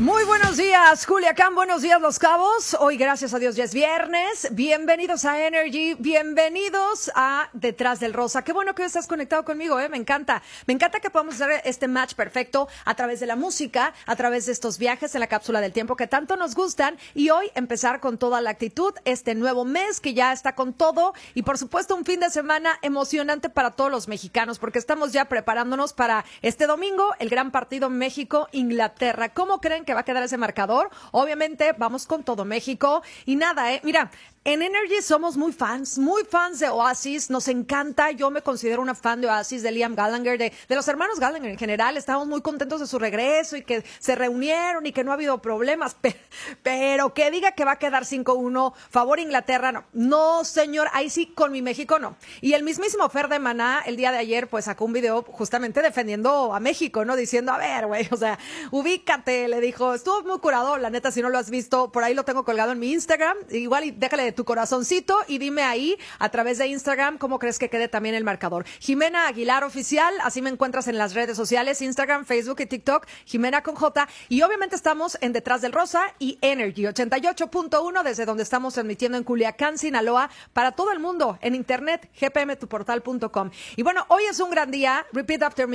Muy buenos días, Culiacán, buenos días, Los Cabos. Hoy, gracias a Dios, ya es viernes. Bienvenidos a Energy, bienvenidos a Detrás del Rosa. Qué bueno que estás conectado conmigo, me encanta. Me encanta que podamos hacer este match perfecto a través de la música, a través de estos viajes en la cápsula del tiempo que tanto nos gustan. Y hoy empezar con toda la actitud, este nuevo mes que ya está con todo. Y por supuesto, un fin de semana emocionante para todos los mexicanos, porque estamos ya preparándonos para este domingo, el gran partido México-Inglaterra. ¿Cómo creen que va a quedar ese marcador? Obviamente vamos con todo México y nada, mira, en Energy somos muy fans de Oasis, nos encanta, yo me considero una fan de Oasis, de Liam Gallagher, de los hermanos Gallagher en general, estamos muy contentos de su regreso y que se reunieron y que no ha habido problemas, pero que diga que va a quedar 5-1, favor Inglaterra, no señor, ahí sí con mi México no. Y el mismísimo Fer de Maná el día de ayer pues sacó un video justamente defendiendo a México, ¿no? Diciendo, a ver, güey, o sea, ubícate, le dijo, estuvo muy curado, la neta, si no lo has visto, por ahí lo tengo colgado en mi Instagram, igual y déjale de tu corazoncito y dime ahí a través de Instagram cómo crees que quede también el marcador. Jimena Aguilar Oficial, así me encuentras en las redes sociales, Instagram, Facebook y TikTok, Jimena con J, y obviamente estamos en Detrás del Rosa y Energy 88.1 desde donde estamos transmitiendo en Culiacán, Sinaloa, para todo el mundo en internet, gpmtuportal.com. Y bueno, hoy es un gran día, repeat after me.